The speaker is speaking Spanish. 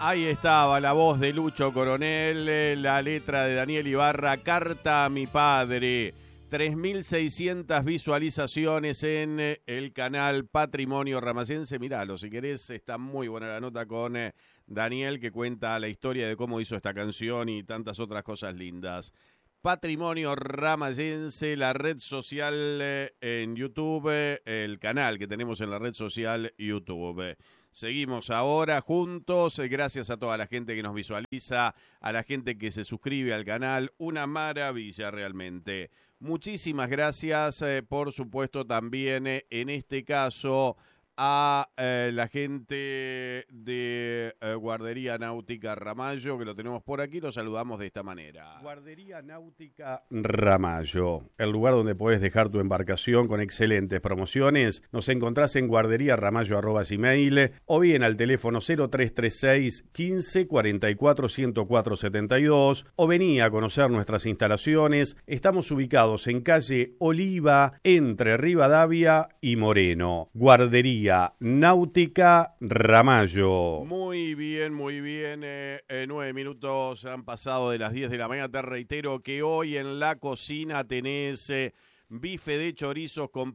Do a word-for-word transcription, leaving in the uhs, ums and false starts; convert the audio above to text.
Ahí estaba la voz de Lucho Coronel, la letra de Daniel Ibarra, Carta a mi padre. tres mil seiscientas visualizaciones en el canal Patrimonio Ramayense. Miralo, si querés, está muy buena la nota con Daniel, que cuenta la historia de cómo hizo esta canción y tantas otras cosas lindas. Patrimonio Ramayense, la red social en YouTube, el canal que tenemos en la red social YouTube. Seguimos ahora juntos, gracias a toda la gente que nos visualiza, a la gente que se suscribe al canal, una maravilla realmente. Muchísimas gracias, eh, por supuesto también eh, en este caso a eh, la gente de eh, Guardería Náutica Ramallo, que lo tenemos por aquí, lo saludamos de esta manera. Guardería Náutica Ramallo, el lugar donde puedes dejar tu embarcación con excelentes promociones. Nos encontrás en guarderíaramallo arroba gmail o bien al teléfono cero tres tres seis, quince, cuarenta y cuatro, ciento cuatro, setenta y dos o vení a conocer nuestras instalaciones. Estamos ubicados en calle Oliva, entre Rivadavia y Moreno. Guardería Náutica Ramallo. Muy bien, muy bien. Eh, eh, nueve minutos han pasado de las diez de la mañana. Te reitero que hoy en la cocina tenés eh, bife de chorizos con